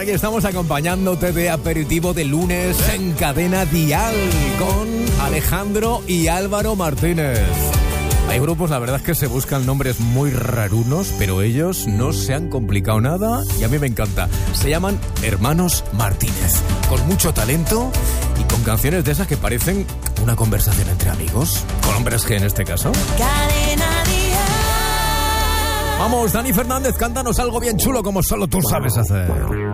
aquí estamos acompañándote de aperitivo de lunes en Cadena Dial con Alejandro y Álvaro Martínez. Hay grupos, la verdad es que se buscan nombres muy rarunos, pero ellos no se han complicado nada y a mí me encanta. Se llaman Hermanos Martínez, con mucho talento y con canciones de esas que parecen una conversación entre amigos, con hombres G en este caso. Cadena Dial. Vamos, Dani Fernández, cántanos algo bien chulo como solo tú sabes hacer.